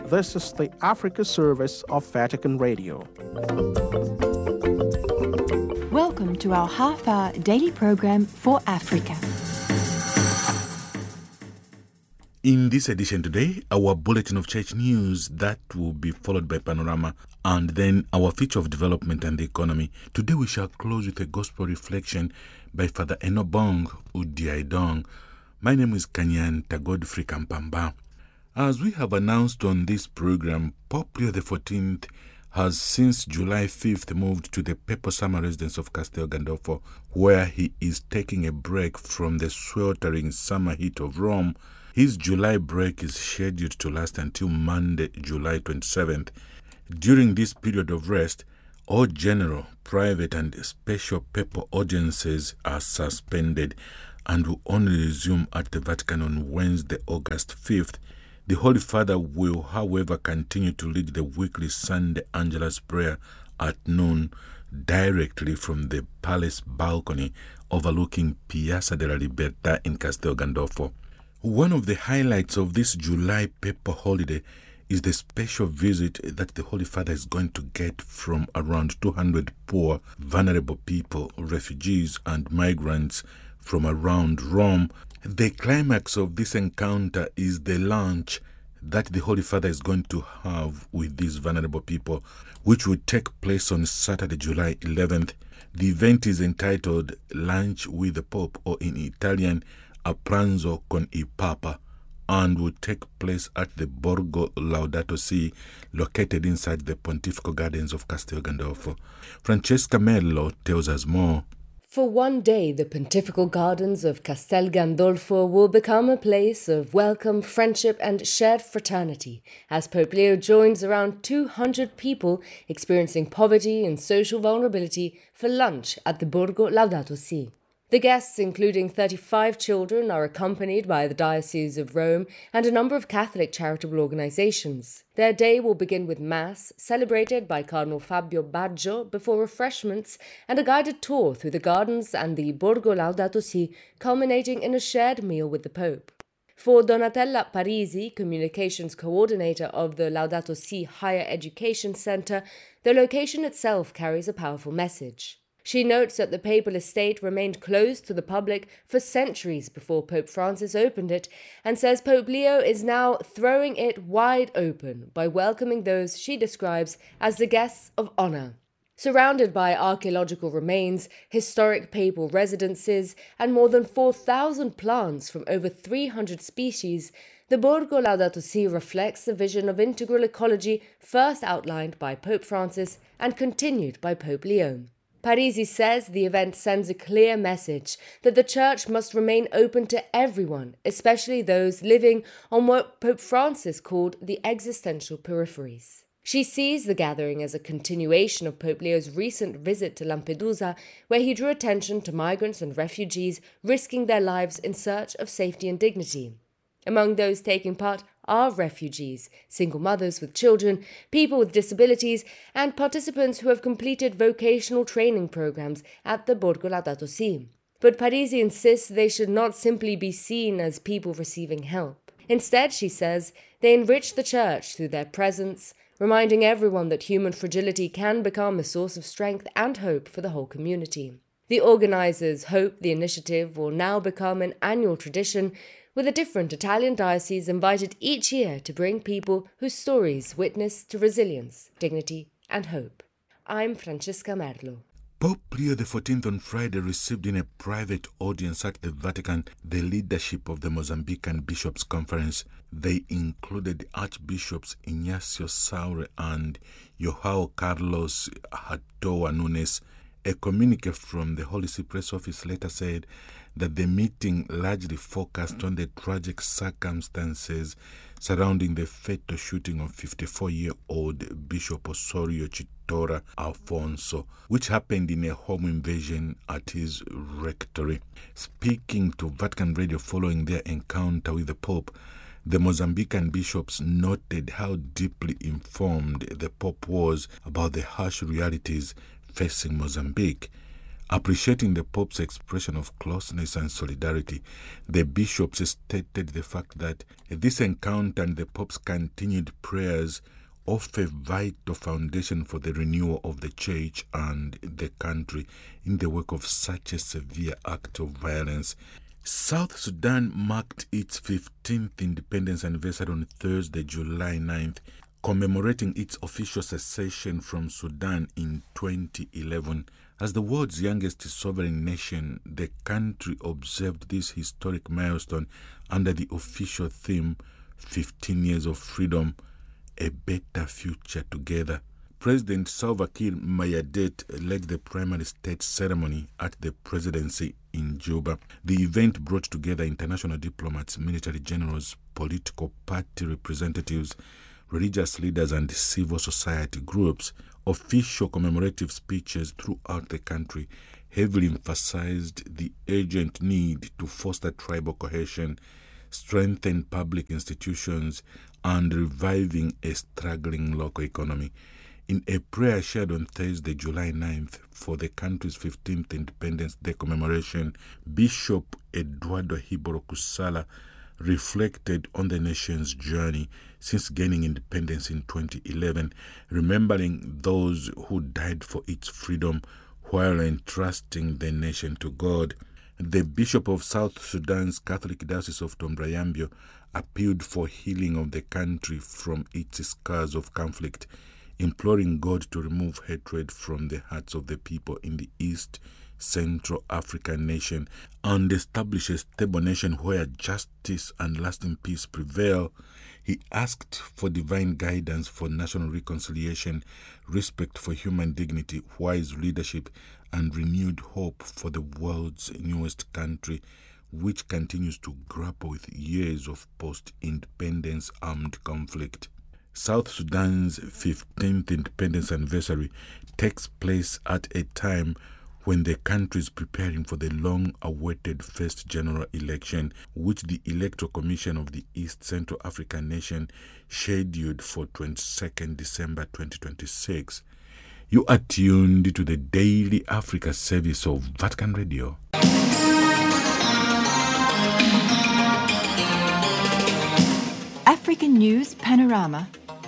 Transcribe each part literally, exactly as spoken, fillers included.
This is the Africa service of Vatican Radio. Welcome to our half-hour daily program for Africa. In this edition today, our Bulletin of Church News that will be followed by Panorama and then our feature of development and the economy. Today we shall close with a gospel reflection by Father Enobong Udiaidong. My name is Kanyan Tagodfrey Kampamba. As we have announced on this program, Pope Leo the fourteenth has since July fifth moved to the Papal Summer Residence of Castel Gandolfo, where he is taking a break from the sweltering summer heat of Rome. His July break is scheduled to last until Monday, July twenty-seventh. During this period of rest, all general, private and special papal audiences are suspended and will only resume at the Vatican on Wednesday, August fifth. The Holy Father will, however, continue to lead the weekly Sunday Angelus prayer at noon directly from the palace balcony overlooking Piazza della Libertà in Castel Gandolfo. One of the highlights of this July papal holiday is the special visit that the Holy Father is going to get from around two hundred poor, vulnerable people, refugees and migrants from around Rome. The climax of this encounter is the lunch that the Holy Father is going to have with these vulnerable people, which will take place on Saturday, July eleventh. The event is entitled Lunch with the Pope, or in Italian, A Pranzo con il Papa, and will take place at the Borgo Laudato Si, located inside the Pontifical Gardens of Castel Gandolfo. Francesca Mello tells us more. For one day, the Pontifical Gardens of Castel Gandolfo will become a place of welcome, friendship and shared fraternity, as Pope Leo joins around two hundred people experiencing poverty and social vulnerability for lunch at the Borgo Laudato Si. The guests, including thirty-five children, are accompanied by the Diocese of Rome and a number of Catholic charitable organizations. Their day will begin with Mass, celebrated by Cardinal Fabio Baggio, before refreshments and a guided tour through the gardens and the Borgo Laudato Si, culminating in a shared meal with the Pope. For Donatella Parisi, communications coordinator of the Laudato Si Higher Education Center, the location itself carries a powerful message. She notes that the papal estate remained closed to the public for centuries before Pope Francis opened it, and says Pope Leo is now throwing it wide open by welcoming those she describes as the guests of honor. Surrounded by archaeological remains, historic papal residences, and more than four thousand plants from over three hundred species, the Borgo Laudato Si reflects the vision of integral ecology first outlined by Pope Francis and continued by Pope Leo. Parisi says the event sends a clear message that the Church must remain open to everyone, especially those living on what Pope Francis called the existential peripheries. She sees the gathering as a continuation of Pope Leo's recent visit to Lampedusa, where he drew attention to migrants and refugees risking their lives in search of safety and dignity. Among those taking part are refugees, single mothers with children, people with disabilities, and participants who have completed vocational training programs at the Borgo Laudato Si. But Parisi insists they should not simply be seen as people receiving help. Instead, she says, they enrich the Church through their presence, reminding everyone that human fragility can become a source of strength and hope for the whole community. The organizers hope the initiative will now become an annual tradition, with a different Italian diocese invited each year to bring people whose stories witness to resilience, dignity, and hope. I'm Francesca Merlo. Pope Leo the fourteenth on Friday received in a private audience at the Vatican the leadership of the Mozambican Bishops' Conference. They included Archbishops Ignacio Saure and João Carlos Hatoa Nunes. A communique from the Holy See Press Office later said that the meeting largely focused on the tragic circumstances surrounding the fatal shooting of fifty-four-year-old Bishop Osorio Chitora Alfonso, which happened in a home invasion at his rectory. Speaking to Vatican Radio following their encounter with the Pope, the Mozambican bishops noted how deeply informed the Pope was about the harsh realities facing Mozambique. Appreciating the Pope's expression of closeness and solidarity, the bishops stated the fact that this encounter and the Pope's continued prayers offer a vital foundation for the renewal of the Church and the country in the wake of such a severe act of violence. South Sudan marked its fifteenth independence anniversary on Thursday, July ninth, commemorating its official secession from Sudan in twenty eleven. As the world's youngest sovereign nation, the country observed this historic milestone under the official theme, fifteen years of freedom, a better future together. President Salva Kiir Mayardit led the primary state ceremony at the presidency in Juba. The event brought together international diplomats, military generals, political party representatives, religious leaders, and civil society groups. Official commemorative speeches throughout the country heavily emphasized the urgent need to foster tribal cohesion, strengthen public institutions, and reviving a struggling local economy. In a prayer shared on Thursday, July ninth, for the country's fifteenth Independence Day commemoration, Bishop Eduardo Hiboro Kusala reflected on the nation's journey since gaining independence in twenty eleven, remembering those who died for its freedom while entrusting the nation to God. The Bishop of South Sudan's Catholic Diocese of Tombrayambio appealed for healing of the country from its scars of conflict, imploring God to remove hatred from the hearts of the people in the East Central African nation and establish a stable nation where justice and lasting peace prevail. He asked for divine guidance for national reconciliation, respect for human dignity, wise leadership, and renewed hope for the world's newest country, which continues to grapple with years of post-independence armed conflict. South Sudan's fifteenth independence anniversary takes place at a time when the country is preparing for the long-awaited first general election, which the Electoral Commission of the East Central African nation scheduled for twenty-second December twenty twenty-six. You are tuned to the Daily Africa service of Vatican Radio. African News Panorama.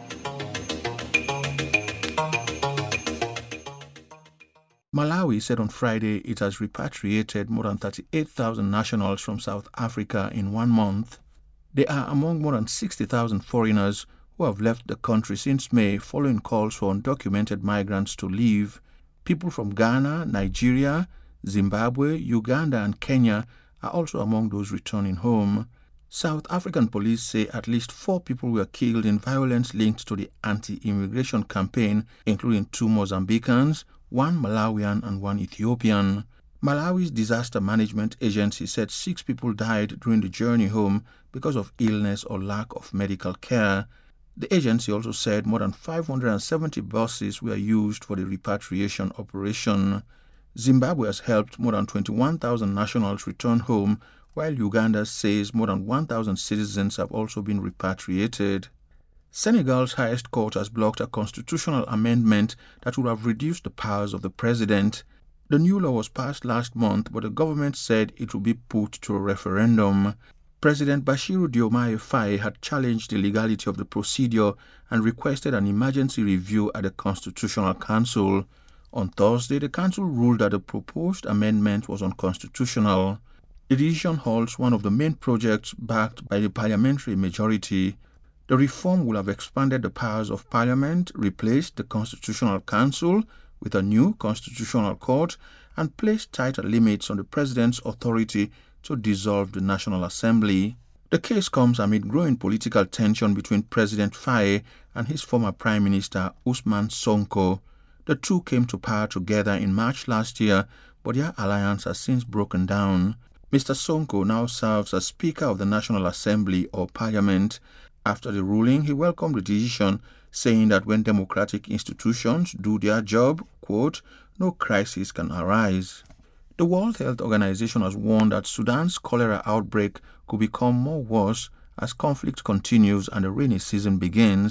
Malawi said on Friday it has repatriated more than thirty-eight thousand nationals from South Africa in one month. They are among more than sixty thousand foreigners who have left the country since May following calls for undocumented migrants to leave. People from Ghana, Nigeria, Zimbabwe, Uganda and Kenya are also among those returning home. South African police say at least four people were killed in violence linked to the anti-immigration campaign, including two Mozambicans, one Malawian and one Ethiopian. Malawi's disaster management agency said six people died during the journey home because of illness or lack of medical care. The agency also said more than five hundred seventy buses were used for the repatriation operation. Zimbabwe has helped more than twenty-one thousand nationals return home, while Uganda says more than one thousand citizens have also been repatriated. Senegal's highest court has blocked a constitutional amendment that would have reduced the powers of the president. The new law was passed last month, but the government said it would be put to a referendum. President Bassirou Diomaye Faye had challenged the legality of the procedure and requested an emergency review at the Constitutional Council. On Thursday, the council ruled that the proposed amendment was unconstitutional. The decision halts one of the main projects backed by the parliamentary majority. The reform will have expanded the powers of Parliament, replaced the Constitutional Council with a new Constitutional Court, and placed tighter limits on the President's authority to dissolve the National Assembly. The case comes amid growing political tension between President Faye and his former Prime Minister Ousmane Sonko. The two came to power together in March last year, but their alliance has since broken down. Mister Sonko now serves as Speaker of the National Assembly or Parliament. After the ruling, he welcomed the decision, saying that when democratic institutions do their job, quote, no crisis can arise. The World Health Organization has warned that Sudan's cholera outbreak could become more worse as conflict continues and the rainy season begins.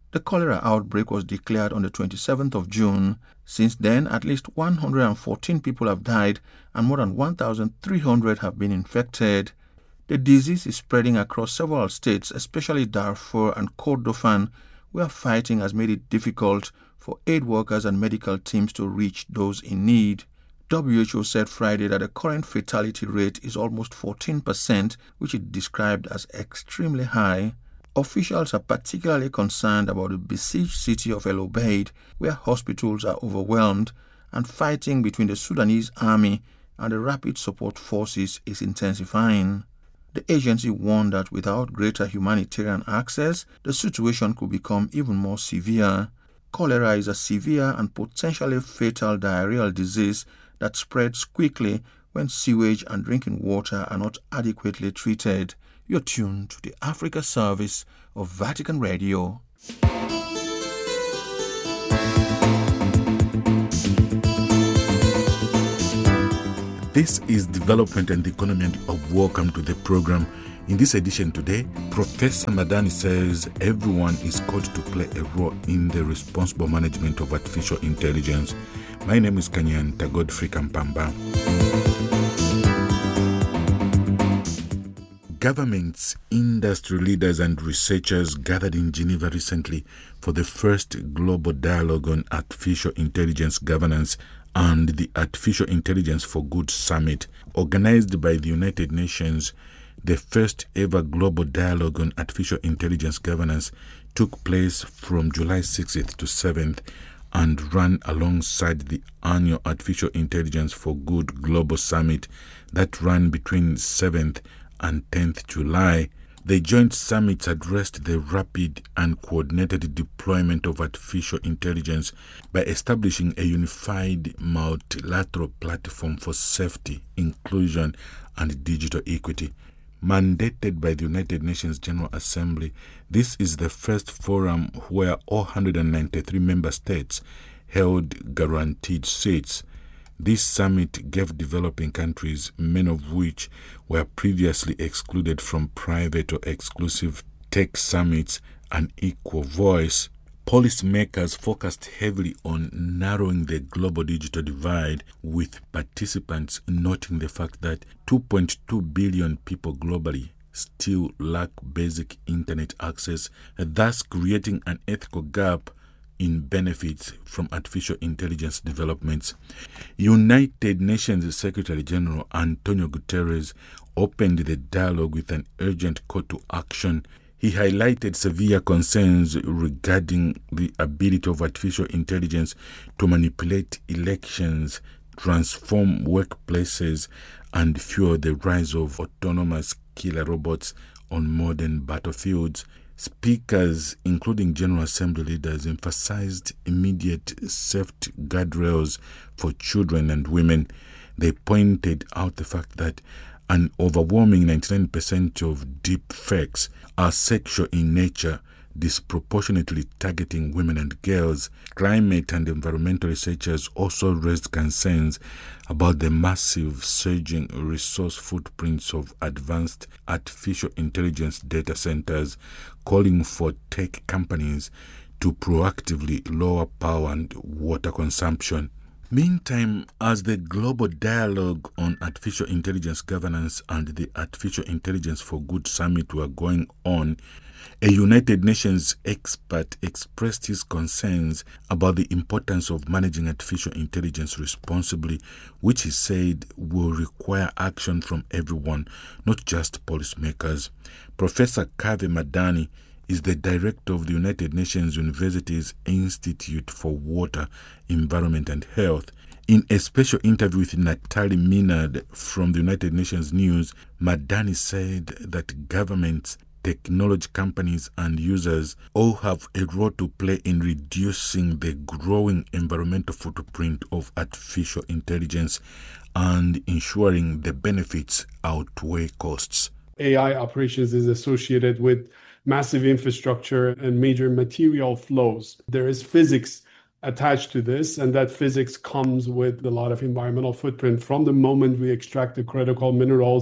The cholera outbreak was declared on the twenty-seventh of June. Since then, at least one hundred fourteen people have died and more than one thousand three hundred have been infected. The disease is spreading across several states, especially Darfur and Kordofan, where fighting has made it difficult for aid workers and medical teams to reach those in need. W H O said Friday that the current fatality rate is almost fourteen percent, which it described as extremely high. Officials are particularly concerned about the besieged city of El Obeid, where hospitals are overwhelmed and fighting between the Sudanese army and the Rapid Support Forces is intensifying. The agency warned that without greater humanitarian access, the situation could become even more severe. Cholera is a severe and potentially fatal diarrheal disease that spreads quickly when sewage and drinking water are not adequately treated. You're tuned to the Africa Service of Vatican Radio. This is Development and the Economy of Welcome to the program. In this edition today, Professor Madani says everyone is called to play a role in the responsible management of artificial intelligence. My name is Kanyanta Godfrey Kampamba. Governments, industry leaders and researchers gathered in Geneva recently for the first global dialogue on artificial intelligence governance and the Artificial Intelligence for Good Summit, organized by the United Nations. The first ever global dialogue on artificial intelligence governance took place from July sixth to seventh and ran alongside the annual Artificial Intelligence for Good Global Summit that ran between seventh and tenth July. The joint summits addressed the rapid and coordinated deployment of artificial intelligence by establishing a unified multilateral platform for safety, inclusion, and digital equity. Mandated by the United Nations General Assembly, this is the first forum where all one hundred ninety-three member states held guaranteed seats. This summit gave developing countries, many of which were previously excluded from private or exclusive tech summits, an equal voice. Policymakers focused heavily on narrowing the global digital divide, with participants noting the fact that two point two billion people globally still lack basic internet access, thus creating an ethical gap in benefits from artificial intelligence developments. United Nations Secretary General Antonio Guterres opened the dialogue with an urgent call to action. He highlighted severe concerns regarding the ability of artificial intelligence to manipulate elections, transform workplaces, and fuel the rise of autonomous killer robots on modern battlefields. Speakers, including General Assembly leaders, emphasized immediate safety guardrails for children and women. They pointed out the fact that an overwhelming ninety-nine percent of deep fakes are sexual in nature, disproportionately targeting women and girls. Climate and environmental researchers also raised concerns about the massive surging resource footprints of advanced artificial intelligence data centers, calling for tech companies to proactively lower power and water consumption. Meantime, as the global dialogue on artificial intelligence governance and the Artificial Intelligence for Good Summit were going on, a United Nations expert expressed his concerns about the importance of managing artificial intelligence responsibly, which he said will require action from everyone, not just policymakers. Professor Kaveh Madani is the director of the United Nations University's Institute for Water, Environment and Health. In a special interview with Natalie Minard from the United Nations News, Madani said that governments, technology companies and users all have a role to play in reducing the growing environmental footprint of artificial intelligence and ensuring the benefits outweigh costs. A I operations is associated with massive infrastructure and major material flows. There is physics attached to this, and that physics comes with a lot of environmental footprint from the moment we extract the critical minerals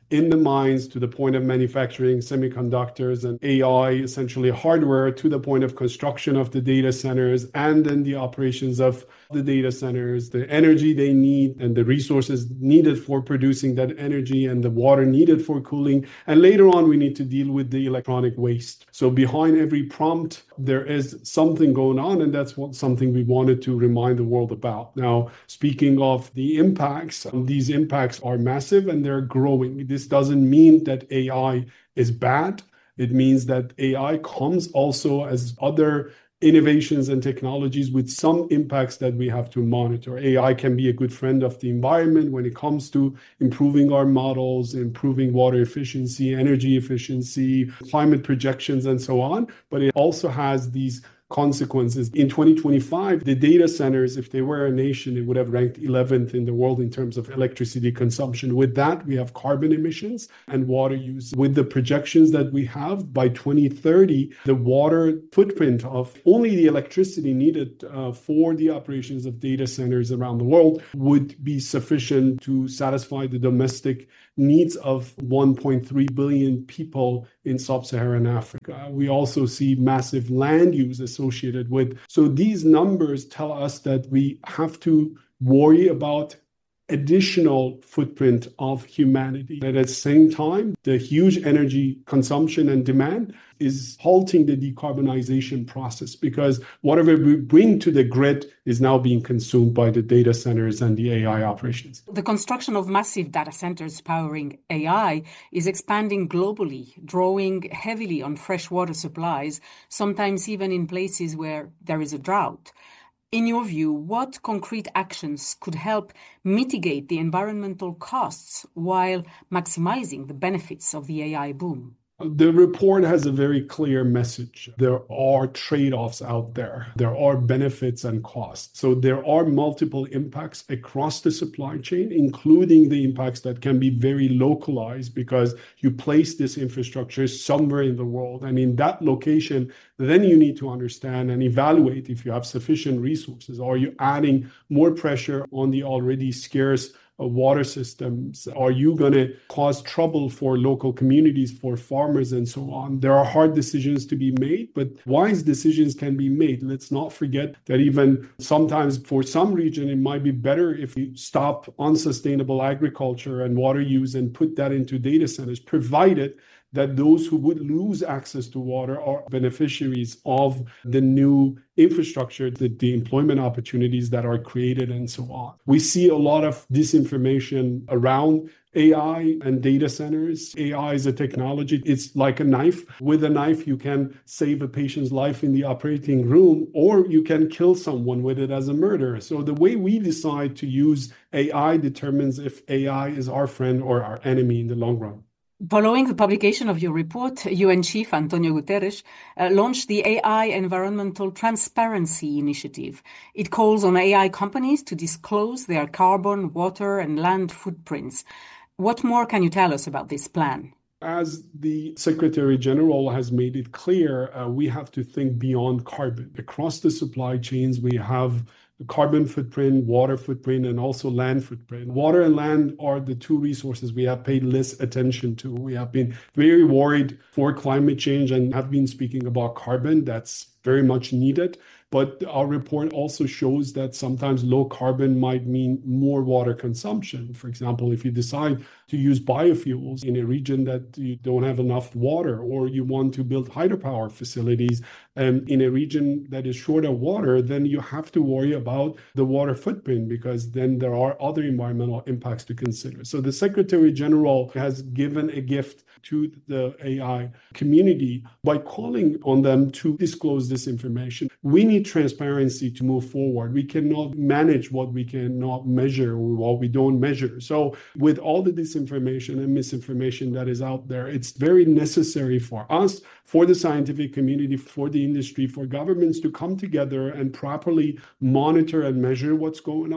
in the mines to the point of manufacturing semiconductors and A I, essentially hardware, to the point of construction of the data centers, and then the operations of the data centers, the energy they need and the resources needed for producing that energy and the water needed for cooling. And later on, we need to deal with the electronic waste. So behind every prompt, there is something going on, and that's what something we wanted to remind the world about. Now, speaking of the impacts, these impacts are massive and they're growing. This doesn't mean that A I is bad. It means that A I comes also as other innovations and technologies with some impacts that we have to monitor. A I can be a good friend of the environment when it comes to improving our models, improving water efficiency, energy efficiency, climate projections, and so on. But it also has these consequences. In twenty twenty-five, the data centers, if they were a nation, it would have ranked eleventh in the world in terms of electricity consumption. With that, we have carbon emissions and water use. With the projections that we have, by twenty thirty, the water footprint of only the electricity needed uh, for the operations of data centers around the world would be sufficient to satisfy the domestic needs of one point three billion people in sub-Saharan Africa. We also see massive land use associated with. So these numbers tell us that we have to worry about additional footprint of humanity. And at the same time, the huge energy consumption and demand is halting the decarbonization process, because whatever we bring to the grid is now being consumed by the data centers and the A I operations. The construction of massive data centers powering A I is expanding globally, drawing heavily on fresh water supplies, sometimes even in places where there is a drought. In your view, what concrete actions could help mitigate the environmental costs while maximizing the benefits of the A I boom? The report has a very clear message. There are trade-offs out there. There are benefits and costs. So there are multiple impacts across the supply chain, including the impacts that can be very localized because you place this infrastructure somewhere in the world. And in that location, then you need to understand and evaluate if you have sufficient resources. Are you adding more pressure on the already scarce water systems? Are you going to cause trouble for local communities, for farmers, and so on? There are hard decisions to be made, but wise decisions can be made. Let's not forget that even sometimes for some region, it might be better if you stop unsustainable agriculture and water use and put that into data centers, provided that those who would lose access to water are beneficiaries of the new infrastructure, the, the employment opportunities that are created, and so on. We see a lot of disinformation around A I and data centers. A I is a technology. It's like a knife. With a knife, you can save a patient's life in the operating room, or you can kill someone with it as a murder. So the way we decide to use A I determines if A I is our friend or our enemy in the long run. Following the publication of your report, U N Chief Antonio Guterres uh, launched the A I Environmental Transparency Initiative. It calls on A I companies to disclose their carbon, water, and land footprints. What more can you tell us about this plan? As the Secretary General has made it clear, uh, we have to think beyond carbon. Across the supply chains, we have the carbon footprint, water footprint, and also land footprint. Water and land are the two resources we have paid less attention to. We have been very worried for climate change and have been speaking about carbon. That's very much needed. But our report also shows that sometimes low carbon might mean more water consumption. For example, if you decide to use biofuels in a region that you don't have enough water, or you want to build hydropower facilities um, in a region that is short of water, then you have to worry about the water footprint, because then there are other environmental impacts to consider. So the Secretary General has given a gift to the A I community by calling on them to disclose this information. We need transparency to move forward. We cannot manage what we cannot measure or what we don't measure. So with all the disinformation and misinformation that is out there, it's very necessary for us, for the scientific community, for the industry, for governments to come together and properly monitor and measure what's going on.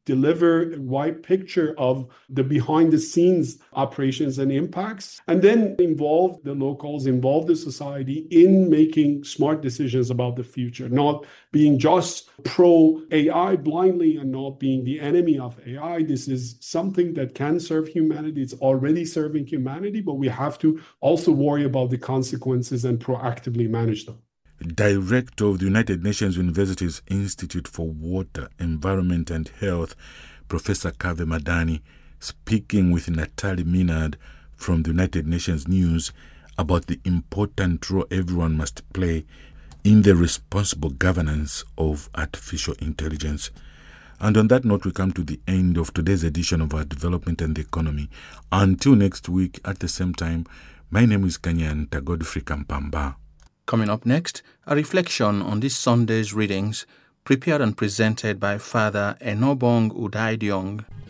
deliver a right picture of the behind the scenes operations and impacts, and then involve the locals, involve the society in making smart decisions about the future, not being just pro A I blindly and not being the enemy of A I. This is something that can serve humanity. It's already serving humanity, but we have to also worry about the consequences and proactively manage them. Director of the United Nations University's Institute for Water, Environment and Health, Professor Kaveh Madani, speaking with Natalie Minard from the United Nations News about the important role everyone must play in the responsible governance of artificial intelligence. And on that note, we come to the end of today's edition of our Development and the Economy. Until next week at the same time, my name is Kanyanta Godfrey Kampamba. Coming up next, a reflection on this Sunday's readings, prepared and presented by Father Enobong Udaidiong.